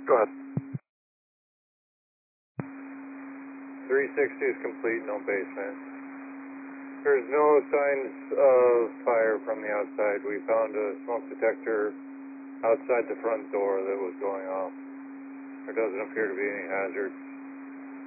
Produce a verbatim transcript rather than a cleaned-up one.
Go ahead. three sixty is complete, no basement. There's no signs of fire from the outside. We found a smoke detector outside the front door that was going off. There doesn't appear to be any hazards.